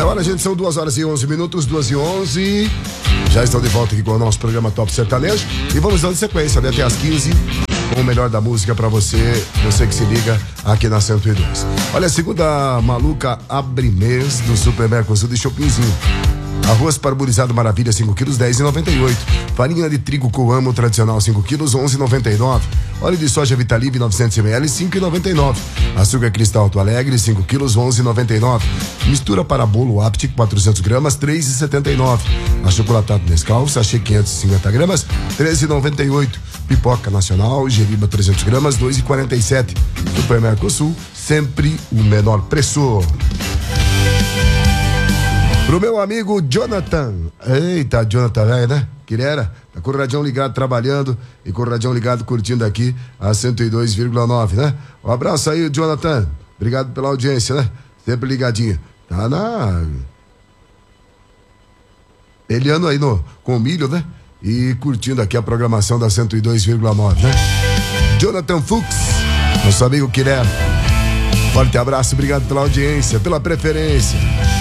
Olha, gente, são 2h11, 2h11. Já estão de volta aqui com o nosso programa Top Sertanejo. E vamos dando sequência, né? Até às 15, com o melhor da música pra você que se liga aqui na 102. Olha, a segunda maluca abre mês do Super Mercosul de Shoppingzinho. Arroz parboilizado Maravilha 5 quilos, 10,98. Farinha de trigo Coamo tradicional 5 quilos, 11,99. Óleo de soja Vitalive 900 ml, 5,99. Açúcar cristal Alto Alegre 5 quilos, 11,99. Mistura para bolo Aptic 400 gramas, 3,79. Achocolatado Nescau sachê 550 gramas, 13,98. Pipoca Nacional Geriba 300 gramas, 2,47. Super Mercosul, sempre o menor preço. Pro meu amigo Jonathan. Eita, Jonathan, velho, né? Que ele era? Tá com o radião ligado trabalhando e com o radião ligado curtindo aqui a 102,9, né? Um abraço aí, Jonathan. Obrigado pela audiência, né? Sempre ligadinho. Tá na... Eliano aí com o milho, né? E curtindo aqui a programação da 102,9, né? Jonathan Fuchs, nosso amigo Quirera. Forte abraço, obrigado pela audiência, pela preferência.